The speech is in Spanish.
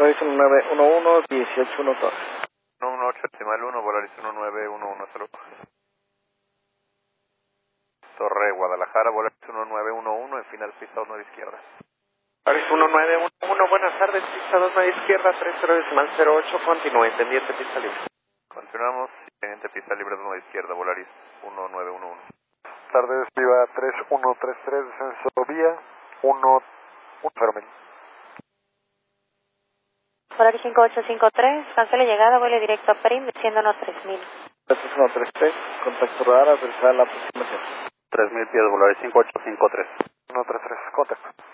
Volaris 1911, 18 Torre. 118 decimal 1, Volaris 1911, Torre Guadalajara, Volaris 1911, en final pista 2 9 izquierda. Volaris 1911, buenas tardes, pista 2 9 izquierda, 30 decimal 08, continúe, pendiente pista libre. Continuamos, siguiente pista libre 2 9 izquierda, Volaris 1911. Tardes, Viva 3133, descenso vía 110.000. Volaris 5853, cancele llegada, vuele directo a Perim, desciéndonos 3000. Gracias 133, contacto radar, aterrizar la aproximación. 3000 pies, Volaris 5853. 133, contacto.